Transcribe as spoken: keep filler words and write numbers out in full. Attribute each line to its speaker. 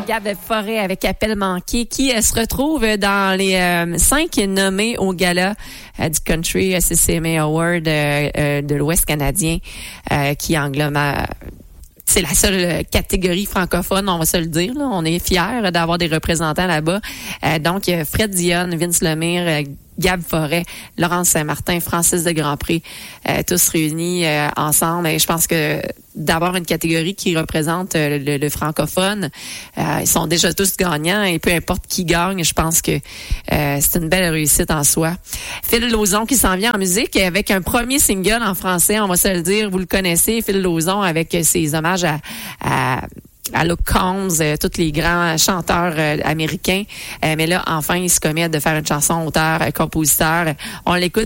Speaker 1: Gab Forêt avec Appel manqué qui euh, se retrouve dans les euh, cinq nommés au gala euh, du Country C C M A Award euh, euh, de l'Ouest canadien euh, qui englobe... C'est la seule catégorie francophone, on va se le dire. Là. On est fiers d'avoir des représentants là-bas. Euh, donc, Fred Dionne, Vince Lemire, euh, Gab Forêt, Laurence Saint-Martin, Francis de Grandpré, euh, tous réunis euh, ensemble. Et je pense que d'avoir une catégorie qui représente euh, le, le francophone, euh, ils sont déjà tous gagnants et peu importe qui gagne, je pense que euh, c'est une belle réussite en soi. Phil Lauzon qui s'en vient en musique avec un premier single en français, on va se le dire, vous le connaissez, Phil Lauzon avec ses hommages à, à à Luke Combs, euh, tous les grands chanteurs euh, américains. Euh, mais là, enfin, il se commet de faire une chanson auteur, euh, compositeur. On l'écoute